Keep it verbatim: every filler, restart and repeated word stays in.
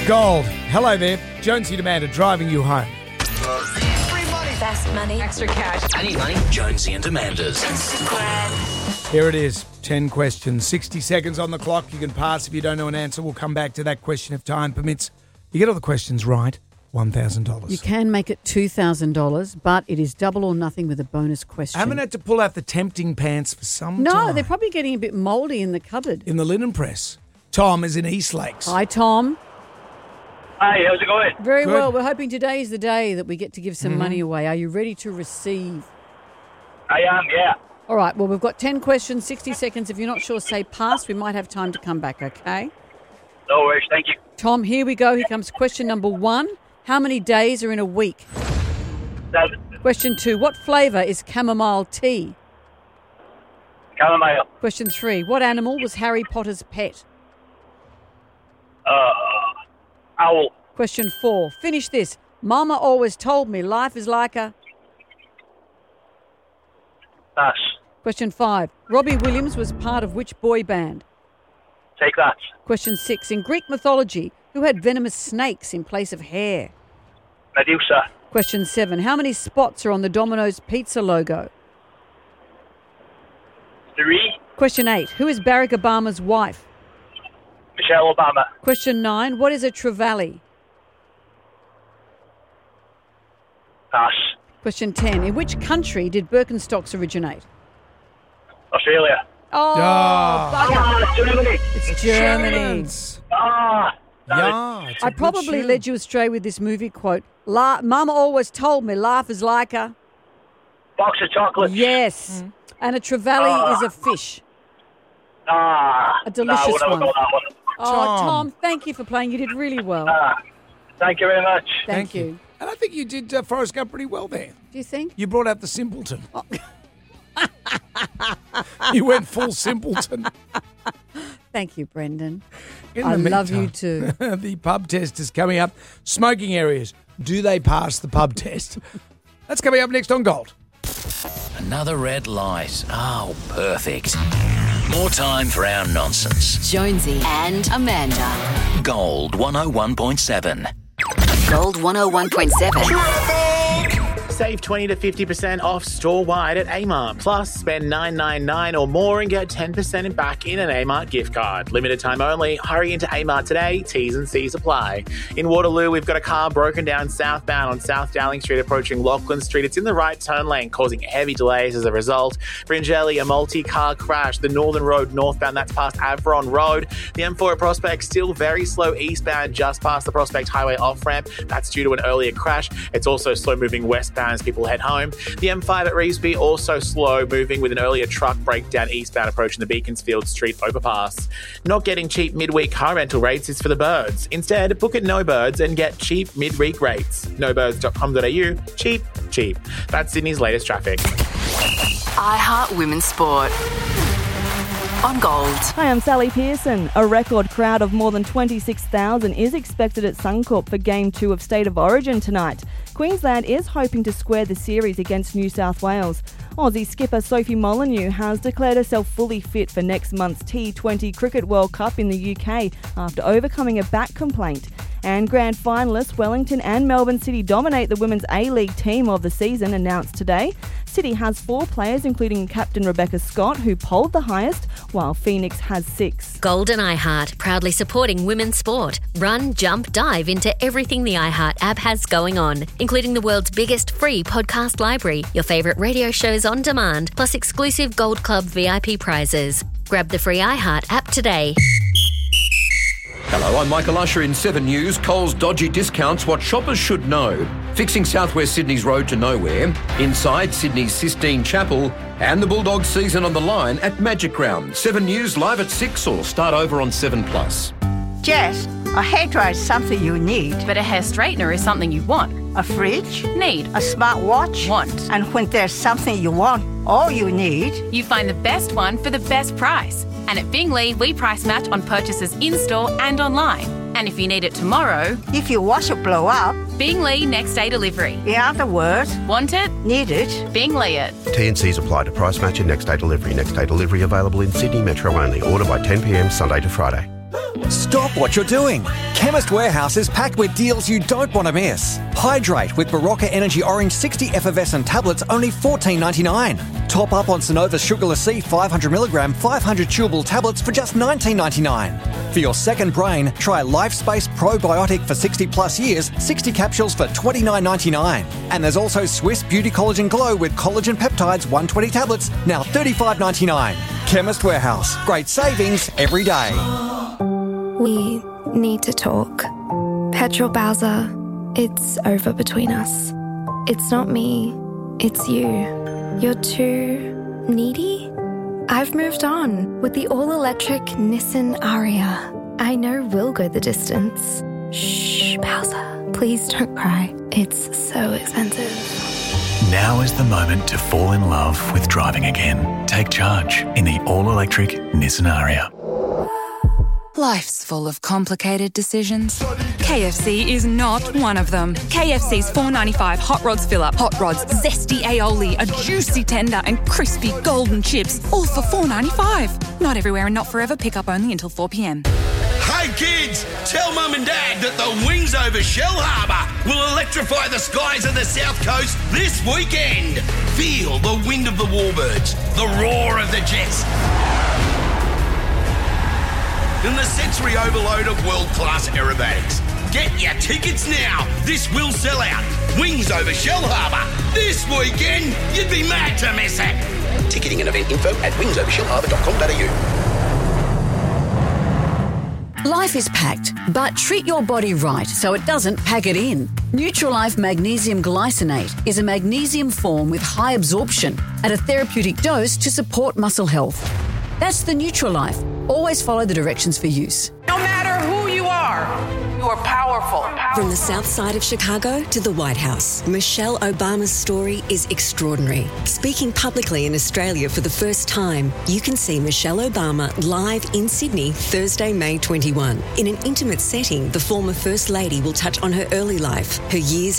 Gold. Hello there. Jonesy and Amanda driving you home. Free money. Fast money. Extra cash. I need money. Jonesy and Amanda's. Instagram. Here it is. ten questions. sixty seconds on the clock. You can pass if you don't know an answer. We'll come back to that question if time permits. You get all the questions right, one thousand dollars. You can make it two thousand dollars, but it is double or nothing with a bonus question. I haven't had to pull out the tempting pants for some no, time. they're probably getting a bit mouldy in the cupboard. In the linen press. Tom is in East Lakes. Hi, Tom. Hi, how's it going? Very Good. well. We're hoping today is the day that we get to give some Mm-hmm. money away. Are you ready to receive? I am, yeah. All right. Well, we've got ten questions, sixty seconds. If you're not sure, say pass. We might have time to come back, okay? No worries, thank you. Tom, here we go. Here comes question number one. How many days are in a week? Seven. Question two. What flavour is chamomile tea? Chamomile. Question three. What animal was Harry Potter's pet? Uh, owl. Question four. Finish this. Mama always told me life is like a... Pass. Question five. Robbie Williams was part of which boy band? Take that. Question six. In Greek mythology, who had venomous snakes in place of hair? Medusa. Question seven. How many spots are on the Domino's pizza logo? Three. Question eight. Who is Barack Obama's wife? Michelle Obama. Question nine. What is a trevally? Pass. Question ten. In which country did Birkenstocks originate? Australia. Oh, Ah. bugger. Ah, Germany. It's Germany. Germans. Ah. Yeah, it's a I good probably shoe. led you astray with this movie quote. La- Mama always told me life is like a... Box of chocolates. Yes. Mm. And a trevally Ah. is a fish. Ah. A delicious no, we'll one. never go that one. Oh, Tom. Tom, thank you for playing. You did really well. Ah. Thank you very much. Thank, you. And I think you did uh, Forrest Gump pretty well there. Do you think? You brought out the simpleton. Oh. You went full simpleton. Thank you, Brendan. In I the love you meantime, too. The pub test is coming up. Smoking areas. Do they pass the pub test? That's coming up next on Gold. Another red light. Oh, perfect. More time for our nonsense. Jonesy and Amanda. Gold one oh one point seven. Gold one oh one point seven. Save twenty to fifty percent off store-wide at Amart. Plus, spend nine ninety-nine or more and get ten percent back in an Amart gift card. Limited time only. Hurry into Amart today. T's and C's apply. In Waterloo, we've got a car broken down southbound on South Dowling Street approaching Lachlan Street. It's in the right turn lane, causing heavy delays as a result. Fringelli, a multi-car crash. The Northern Road northbound, that's past Avron Road. The M four at Prospect, still very slow eastbound, just past the Prospect Highway off-ramp. That's due to an earlier crash. It's also slow-moving westbound as people head home. The M five at Revesby also slow moving with an earlier truck breakdown eastbound approaching the Beaconsfield Street overpass. Not getting cheap midweek car rental rates is for the birds. Instead, book at No Birds and get cheap midweek rates. no birds dot com dot a u. Cheap, cheap. That's Sydney's latest traffic. iHeart Women's Sport. On Gold. Hi, I'm Sally Pearson. A record crowd of more than twenty-six thousand is expected at Suncorp for Game two of State of Origin tonight. Queensland is hoping to square the series against New South Wales. Aussie skipper Sophie Molyneux has declared herself fully fit for next month's T twenty Cricket World Cup in the U K after overcoming a back complaint. And grand finalists Wellington and Melbourne City dominate the Women's A-League team of the season announced today. City has four players, including captain Rebecca Scott, who polled the highest, while Phoenix has six. Gold and iHeart, proudly supporting women's sport. Run, jump, dive into everything the iHeart app has going on, including the world's biggest free podcast library, your favourite radio shows on demand, plus exclusive Gold Club V I P prizes. Grab the free iHeart app today. Hello, I'm Michael Usher in Seven News. Coles dodgy discounts, what shoppers should know. Fixing southwest Sydney's road to nowhere, inside Sydney's Sistine Chapel, and the Bulldogs season on the line at Magic Round. Seven News live at six or start over on seven plus. Jess, a hairdryer is something you need. But a hair straightener is something you want. A fridge? Need. A smartwatch? Want. And when there's something you want, all you need... You find the best one for the best price. And at Bingley, we price match on purchases in-store and online. And if you need it tomorrow... If your washer blow up... Bingley next day delivery. In other words... Want it? Need it? Bingley it. T and C's apply to price match and next day delivery. Next day delivery available in Sydney Metro only. Order by ten p m Sunday to Friday. Stop what you're doing. Chemist Warehouse is packed with deals you don't want to miss. Hydrate with Barocca Energy Orange sixty effervescent tablets, only fourteen ninety-nine. Top up on Sonova Sugarless C five hundred milligram five hundred chewable tablets for just nineteen ninety-nine. For your second brain, try LifeSpace Probiotic for sixty plus years, sixty capsules for twenty-nine ninety-nine. And there's also Swiss Beauty Collagen Glow with collagen peptides one hundred twenty tablets, now thirty-five ninety-nine. Chemist Warehouse. Great savings every day. We need to talk. Petrol Bowser, it's over between us. It's not me, it's you. You're too needy? I've moved on with the all-electric Nissan Ariya. I know we'll go the distance. Shh, Bowser, please don't cry. It's so expensive. Now is the moment to fall in love with driving again. Take charge in the all-electric Nissan Ariya. Life's full of complicated decisions. K F C is not one of them. K F C's four ninety-five Hot Rods Fill-Up, Hot Rods, Zesty Aioli, a juicy tender and crispy golden chips, all for four ninety-five. Not everywhere and not forever. Pick up only until four p.m. Hey kids, tell Mum and Dad that the wings over Shell Harbour will electrify the skies of the South Coast this weekend. Feel the wind of the warbirds, the roar of the jets, and the sensory overload of world-class aerobatics. Get your tickets now. This will sell out. Wings over Shell Harbour. This weekend, you'd be mad to miss it. Ticketing and event info at wings over shell harbour dot com dot a u. Life is packed, but treat your body right so it doesn't pack it in. Nutrilife Magnesium Glycinate is a magnesium form with high absorption at a therapeutic dose to support muscle health. That's the Nutrilife. Always follow the directions for use. No matter who you are, you are powerful. From the south side of Chicago to the White House, Michelle Obama's story is extraordinary. Speaking publicly in Australia for the first time, you can see Michelle Obama live in Sydney Thursday, May twenty-first. In an intimate setting, the former First Lady will touch on her early life, her years